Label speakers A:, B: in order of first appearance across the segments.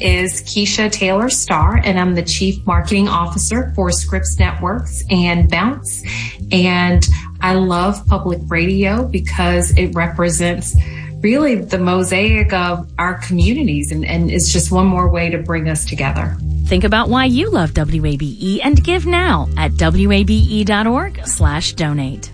A: is Keisha Taylor Starr, and I'm the Chief Marketing Officer for Scripps Networks and Bounce. And I love public radio because it represents really the mosaic of our communities, and it's just one more way to bring us together.
B: Think about why you love WABE and give now at wabe.org/donate.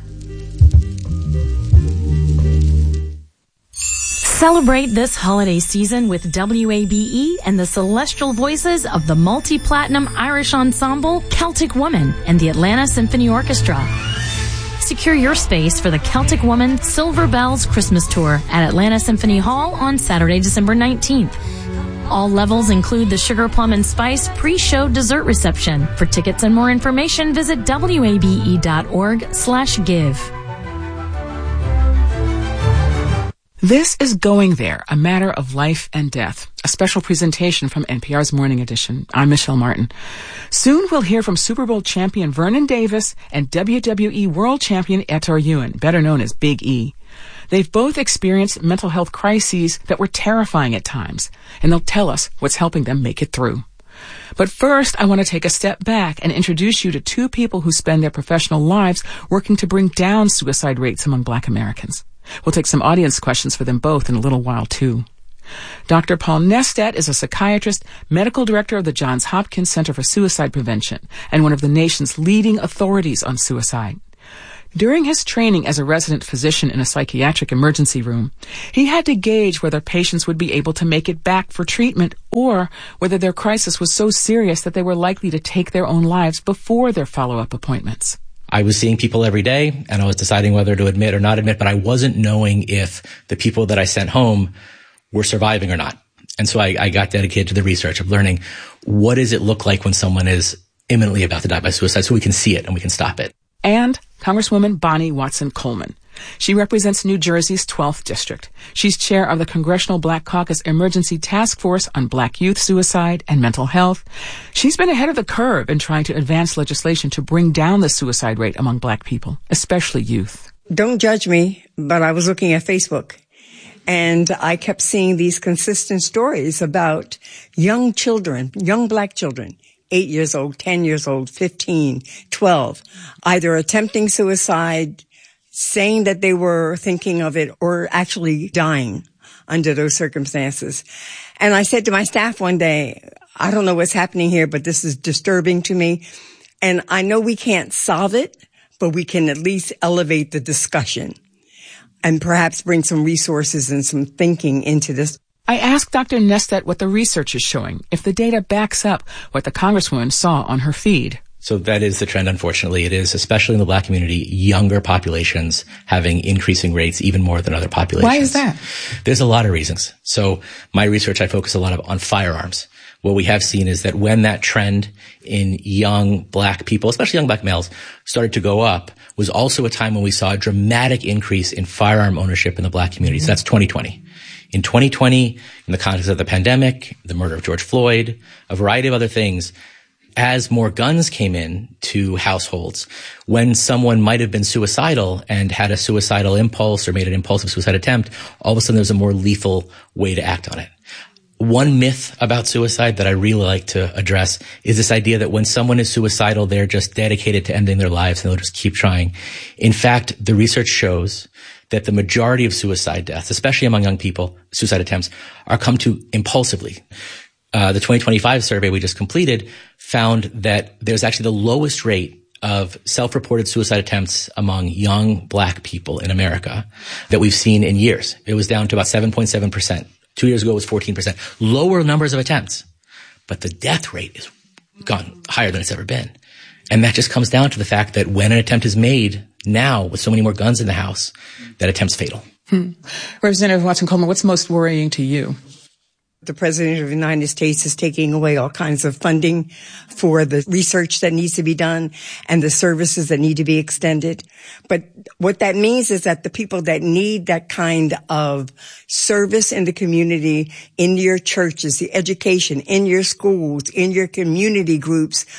B: Celebrate this holiday season with WABE and the celestial voices of the multi-platinum Irish ensemble Celtic Woman and the Atlanta Symphony Orchestra. Secure your space for the Celtic Woman Silver Bells Christmas Tour at Atlanta Symphony Hall on Saturday, December 19th. All levels include the Sugar Plum and Spice pre-show dessert reception. For tickets and more information, visit wabe.org/give.
C: This is Going There, a matter of life and death, a special presentation from NPR's Morning Edition. I'm Michelle Martin. Soon we'll hear from Super Bowl champion Vernon Davis and WWE World Champion Etor Ewan, better known as Big E. They've both experienced mental health crises that were terrifying at times, and they'll tell us what's helping them make it through. But first, I want to take a step back and introduce you to two people who spend their professional lives working to bring down suicide rates among Black Americans. We'll take some audience questions for them both in a little while, too. Dr. Paul Nestat is a psychiatrist, medical director of the Johns Hopkins Center for Suicide Prevention, and one of the nation's leading authorities on suicide. During his training as a resident physician in a psychiatric emergency room, he had to gauge whether patients would be able to make it back for treatment or whether their crisis was so serious that they were likely to take their own lives before their follow-up appointments.
D: I was seeing people every day, and I was deciding whether to admit or not admit, but I wasn't knowing if the people that I sent home were surviving or not. And so I got dedicated to the research of learning what does it look like when someone is imminently about to die by suicide so we can see it and we can stop it.
C: And Congresswoman Bonnie Watson Coleman. She represents New Jersey's 12th District. She's chair of the Congressional Black Caucus Emergency Task Force on Black Youth Suicide and Mental Health. She's been ahead of the curve in trying to advance legislation to bring down the suicide rate among Black people, especially youth.
E: Don't judge me, but I was looking at Facebook, and I kept seeing these consistent stories about young children, young Black children, 8 years old, 10 years old, 15, 12, either attempting suicide, saying that they were thinking of it, or actually dying under those circumstances. And I said to my staff one day, I don't know what's happening here, but this is disturbing to me. And I know we can't solve it, but we can at least elevate the discussion and perhaps bring some resources and some thinking into this.
C: I asked Dr. Nestat what the research is showing, if the data backs up what the Congresswoman saw on her feed.
D: So that is the trend, unfortunately. It is, especially in the Black community, younger populations having increasing rates even more than other populations.
C: Why is that?
D: There's a lot of reasons. So my research, I focus a lot on firearms. What we have seen is that when that trend in young Black people, especially young Black males, started to go up, was also a time when we saw a dramatic increase in firearm ownership in the Black community. So that's 2020. In 2020, in the context of the pandemic, the murder of George Floyd, a variety of other things, as more guns came in to households, when someone might have been suicidal and had a suicidal impulse or made an impulsive suicide attempt, all of a sudden there's a more lethal way to act on it. One myth about suicide that I really like to address is this idea that when someone is suicidal, they're just dedicated to ending their lives and they'll just keep trying. In fact, the research shows that the majority of suicide deaths, especially among young people, suicide attempts, are come to impulsively. The 2025 survey we just completed found that there's actually the lowest rate of self-reported suicide attempts among young Black people in America that we've seen in years. It was down to about 7.7%. 2 years ago, it was 14%. Lower numbers of attempts. But the death rate is gone higher than it's ever been. And that just comes down to the fact that when an attempt is made now with so many more guns in the house, that attempt's fatal.
C: Representative Watson Coleman, what's most worrying to you?
E: The President of the United States is taking away all kinds of funding for the research that needs to be done and the services that need to be extended. But what that means is that the people that need that kind of service in the community, in your churches, the education, in your schools, in your community groups,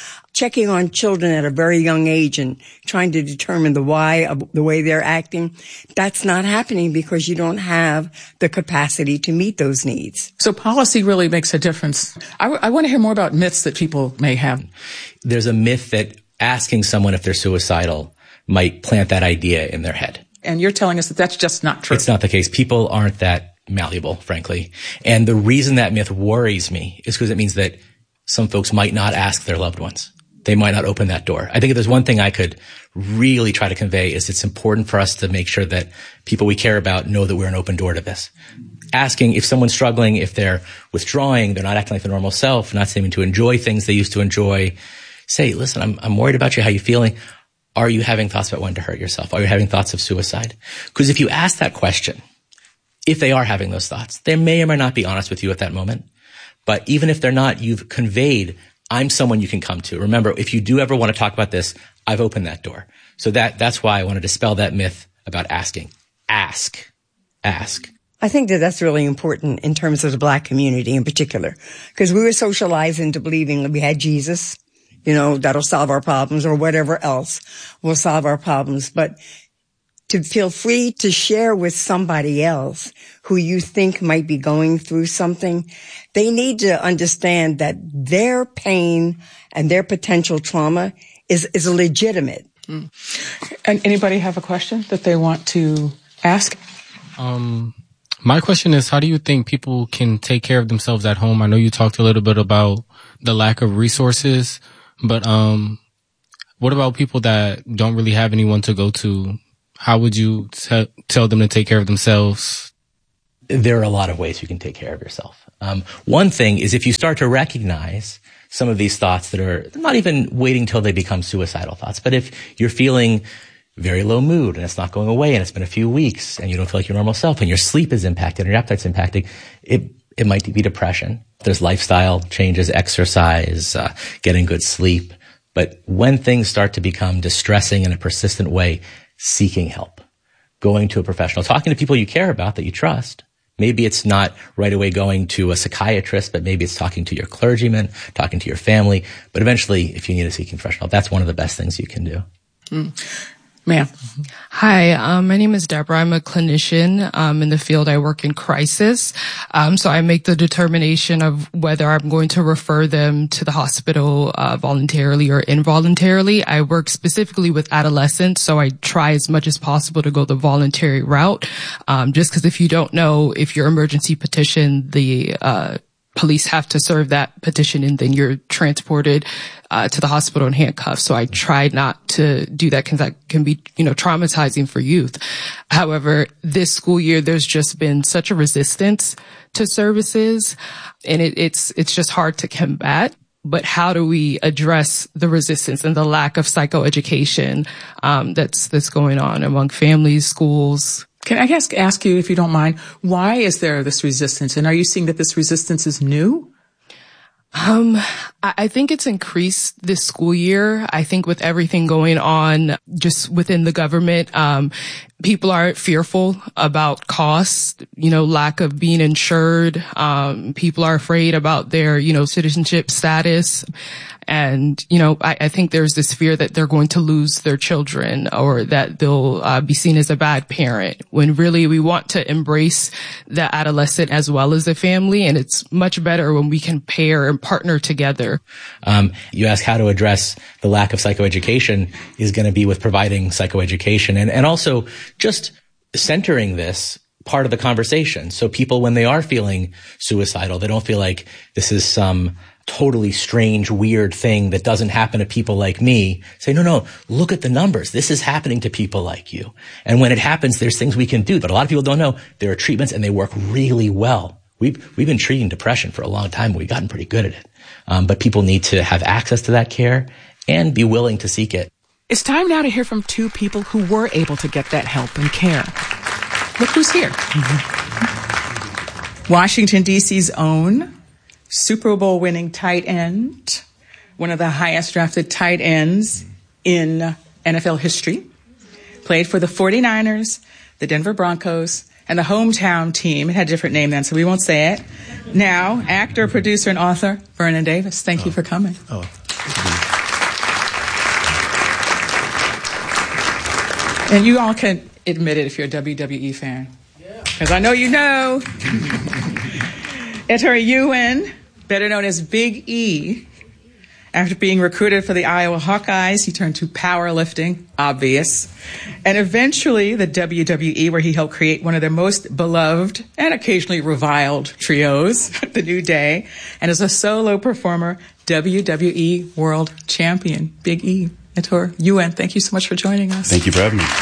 E: checking on children at a very young age and trying to determine the why of the way they're acting, that's not happening because you don't have the capacity to meet those needs.
C: So policy really makes a difference. I want to hear more about myths that people may have.
D: There's a myth that asking someone if they're suicidal might plant that idea in their head.
C: And you're telling us that that's just not true.
D: It's not the case. People aren't that malleable, frankly. And the reason that myth worries me is because it means that some folks might not ask their loved ones. They might not open that door. I think if there's one thing I could really try to convey is it's important for us to make sure that people we care about know that we're an open door to this. Asking if someone's struggling, if they're withdrawing, they're not acting like their normal self, not seeming to enjoy things they used to enjoy. Say, listen, I'm worried about you. How you feeling? Are you having thoughts about wanting to hurt yourself? Are you having thoughts of suicide? Because if you ask that question, if they are having those thoughts, they may or may not be honest with you at that moment. But even if they're not, you've conveyed, I'm someone you can come to. Remember, if you do ever want to talk about this, I've opened that door. So that's why I want to dispel that myth about asking. Ask.
E: I think that that's really important in terms of the Black community in particular, because we were socialized into believing that we had Jesus, that'll solve our problems, or whatever else will solve our problems. But to feel free to share with somebody else who you think might be going through something, they need to understand that their pain and their potential trauma is legitimate.
C: And anybody have a question that they want to ask?
F: My question is, how do you think people can take care of themselves at home? I know you talked a little bit about the lack of resources, but what about people that don't really have anyone to go to? How would you tell them to take care of themselves?
D: There are a lot of ways you can take care of yourself. One thing is if you start to recognize some of these thoughts that are not even waiting till they become suicidal thoughts, but if you're feeling very low mood and it's not going away and it's been a few weeks and you don't feel like your normal self and your sleep is impacted and your appetite's impacted, it might be depression. There's lifestyle changes, exercise, getting good sleep. But when things start to become distressing in a persistent way, seeking help, going to a professional, talking to people you care about that you trust. Maybe it's not right away going to a psychiatrist, but maybe it's talking to your clergyman, talking to your family. But eventually, if you need a seeking professional, that's one of the best things you can do.
C: Ma'am.
G: Hi, my name is Deborah. I'm a clinician. In the field, I work in crisis. So I make the determination of whether I'm going to refer them to the hospital voluntarily or involuntarily. I work specifically with adolescents, so I try as much as possible to go the voluntary route. Just because if you don't know, if your emergency petition, the police have to serve that petition and then you're transported to the hospital in handcuffs. So I try not to do that because that can be, traumatizing for youth. However, this school year, there's just been such a resistance to services and it's just hard to combat. But how do we address the resistance and the lack of psychoeducation that's going on among families, schools?
C: Can I ask you, if you don't mind, why is there this resistance? And are you seeing that this resistance is new?
G: I think it's increased this school year. I think with everything going on just within the government, people are fearful about costs, lack of being insured. People are afraid about their, citizenship status. And, I think there's this fear that they're going to lose their children or that they'll be seen as a bad parent when really we want to embrace the adolescent as well as the family. And it's much better when we can pair and partner together.
D: You ask how to address the lack of psychoeducation is going to be with providing psychoeducation and also just centering this part of the conversation. So people, when they are feeling suicidal, they don't feel like this is some totally strange, weird thing that doesn't happen to people like me. Say, no, look at the numbers. This is happening to people like you. And when it happens, there's things we can do. But a lot of people don't know there are treatments and they work really well. We've been treating depression for a long time. We've gotten pretty good at it. But people need to have access to that care and be willing to seek it.
C: It's time now to hear from two people who were able to get that help and care. Look who's here. Washington, D.C.'s own Super Bowl winning tight end, one of the highest drafted tight ends in NFL history, played for the 49ers, the Denver Broncos, and the hometown team. It had a different name then, so we won't say it. Now, actor, producer, and author Vernon Davis. Thank you for coming. And you all can admit it if you're a WWE fan. Because I know you know. Ettore Ewen, better known as Big E, after being recruited for the Iowa Hawkeyes, he turned to powerlifting, obvious, and eventually the WWE, where he helped create one of their most beloved and occasionally reviled trios, The New Day, and as a solo performer, WWE World Champion, Big E. Ettore Ewen, thank you so much for joining us.
H: Thank you for having me.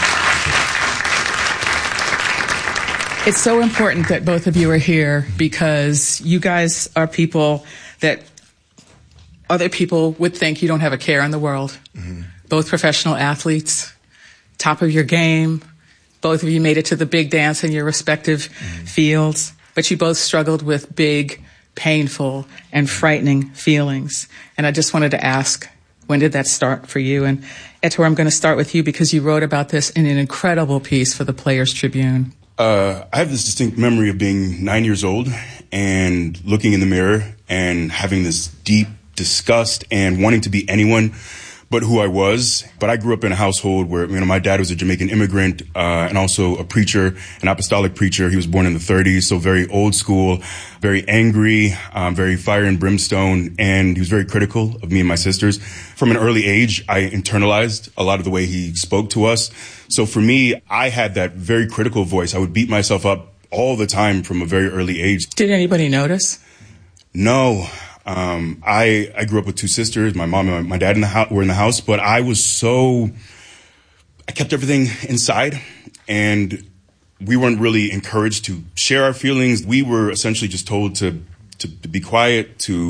C: It's so important that both of you are here because you guys are people that other people would think you don't have a care in the world. Mm-hmm. Both professional athletes, top of your game. Both of you made it to the big dance in your respective fields, but you both struggled with big, painful, and frightening feelings. And I just wanted to ask, when did that start for you? And Ettore, I'm going to start with you because you wrote about this in an incredible piece for the Players Tribune.
H: I have this distinct memory of being 9 years old and looking in the mirror and having this deep disgust and wanting to be anyone but who I was. But I grew up in a household where, my dad was a Jamaican immigrant and also a preacher, an apostolic preacher. He was born in the 30s, so very old school, very angry, very fire and brimstone, and he was very critical of me and my sisters. From an early age, I internalized a lot of the way he spoke to us. So for me, I had that very critical voice. I would beat myself up all the time from a very early age.
C: Did anybody notice?
H: No. I grew up with two sisters. My mom and my dad were in the house, but I kept everything inside, and we weren't really encouraged to share our feelings. We were essentially just told to be quiet, to